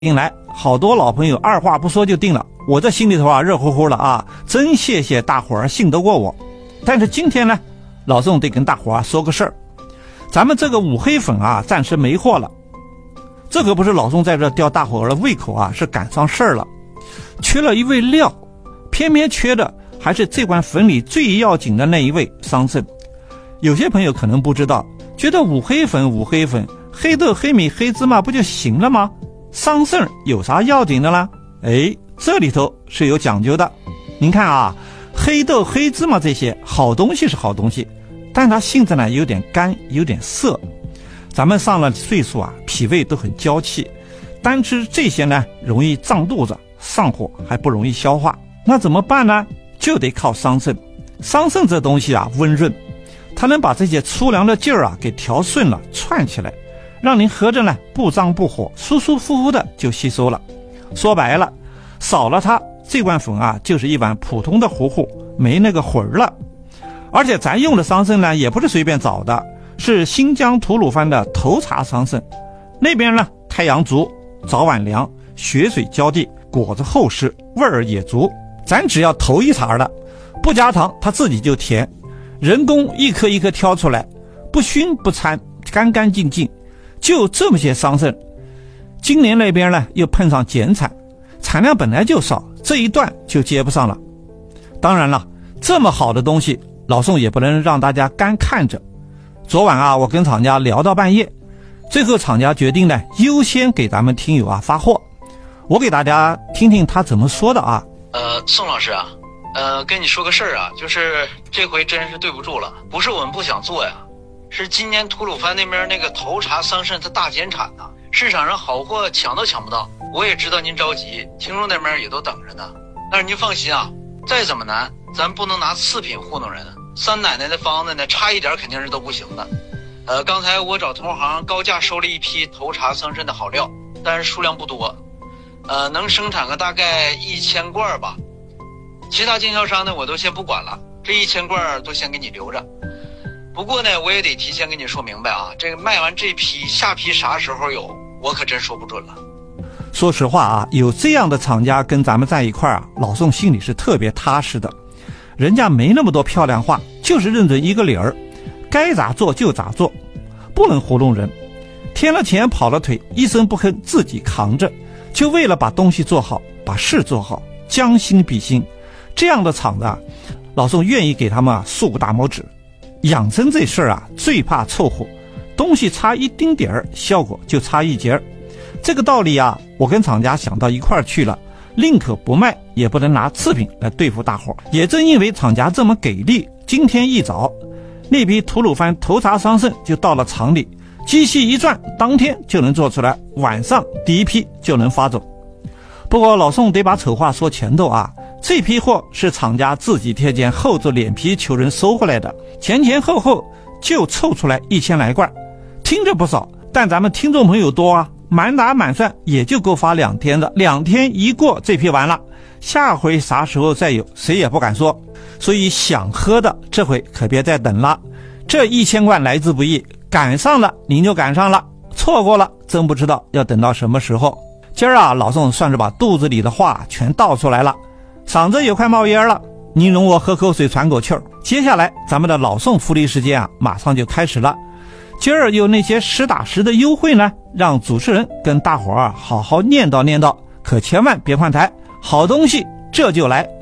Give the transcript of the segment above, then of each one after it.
进来，好多老朋友二话不说就定了，我这心里头啊热乎乎的啊，真谢谢大伙儿信得过我。但是今天呢，老宋得跟大伙儿说个事儿，咱们这个五黑粉啊暂时没货了。这可不是老宋在这吊大伙儿的胃口啊，是赶上事儿了，缺了一味料，偏偏缺的还是这碗粉里最要紧的那一味桑葚。有些朋友可能不知道，觉得五黑粉黑豆黑米黑芝麻不就行了吗？桑葚有啥要紧的啦？这里头是有讲究的。您看啊，黑豆黑芝麻这些好东西是好东西，但它性质呢有点干有点涩，咱们上了岁数啊，脾胃都很娇气，单吃这些呢容易胀肚子上火，还不容易消化。那怎么办呢？就得靠桑葚。桑葚这东西啊温润，它能把这些粗粮的劲儿啊给调顺了串起来，让您喝着呢不胀不火，舒舒服服的就吸收了。说白了，少了它，这碗粉啊就是一碗普通的糊糊，没那个魂儿了。而且咱用的桑葚呢也不是随便找的，是新疆吐鲁番的头茬桑葚。那边呢太阳足，早晚凉，雪水浇地，果子厚实，味儿也足。咱只要头一茬的，不加糖它自己就甜，人工一颗一颗挑出来，不熏不掺，干干净净。就这么些桑葚，今年那边呢又碰上减产，产量本来就少，这一段就接不上了。当然了，这么好的东西，老宋也不能让大家干看着。昨晚啊，我跟厂家聊到半夜，最后厂家决定呢优先给咱们听友啊发货。我给大家听听他怎么说的啊。 宋老师啊，跟你说个事儿啊，就是这回真是对不住了，不是我们不想做呀，是今年吐鲁番那边那个头茬桑葚它大减产呐，市场上好货抢都抢不到。我也知道您着急，听众那边也都等着呢。但是您放心啊，再怎么难，咱不能拿次品糊弄人。三奶奶的方子呢，差一点肯定是都不行的。刚才我找同行高价收了一批头茬桑葚的好料，但是数量不多，能生产个大概1000罐吧。其他经销商呢，我都先不管了，这1000罐都先给你留着。不过呢，我也得提前跟你说明白啊，这个卖完这批，下批啥时候有，我可真说不准了。 说实话啊，有这样的厂家跟咱们在一块儿啊，老宋心里是特别踏实的。人家没那么多漂亮话，就是认准一个理儿，该咋做就咋做，不能糊弄人。添了钱跑了腿，一声不吭自己扛着，就为了把东西做好，把事做好，将心比心。这样的厂子啊，老宋愿意给他们啊竖个大拇指。养生这事儿啊，最怕凑合，东西差一丁点儿，效果就差一截儿。这个道理啊，我跟厂家想到一块儿去了，宁可不卖，也不能拿次品来对付大伙儿。也正因为厂家这么给力，今天一早，那批吐鲁番头茬桑葚就到了厂里，机器一转，当天就能做出来，晚上第一批就能发走。不过老宋得把丑话说前头啊，这批货是厂家自己贴钱厚着脸皮求人收回来的，前前后后就凑出来1000来罐，听着不少，但咱们听众朋友多啊，满打满算也就够发2天的，2天一过，这批完了，下回啥时候再有，谁也不敢说。所以想喝的这回可别再等了，这1000罐来之不易，赶上了您就赶上了，错过了真不知道要等到什么时候。今儿啊，老宋算是把肚子里的话全倒出来了，嗓子也快冒烟了，您容我喝口水喘口气儿。接下来咱们的老宋福利时间啊，马上就开始了。今儿有那些实打实的优惠呢，让主持人跟大伙儿好好念叨念叨，可千万别换台，好东西这就来。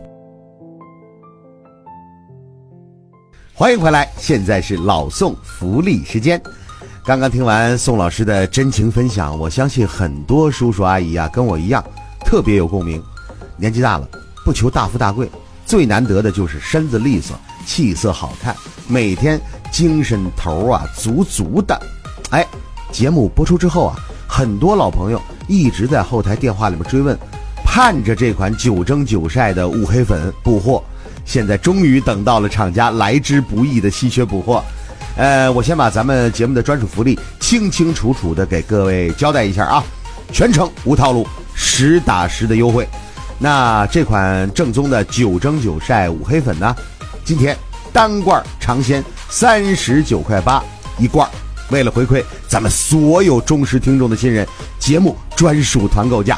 欢迎回来，现在是老宋福利时间。刚刚听完宋老师的真情分享，我相信很多叔叔阿姨啊跟我一样特别有共鸣。年纪大了，不求大富大贵，最难得的就是身子利索，气色好看，每天精神头啊足足的。节目播出之后啊，很多老朋友一直在后台电话里面追问，盼着这款9蒸9晒的五黑粉补货，现在终于等到了厂家来之不易的稀缺补货。我先把咱们节目的专属福利清清楚楚的给各位交代一下啊，全程无套路，实打实的优惠。那这款正宗的9蒸9晒五黑粉呢，今天单罐尝鲜39.8块一罐， 为了回馈咱们所有忠实听众的信任，节目专属团购价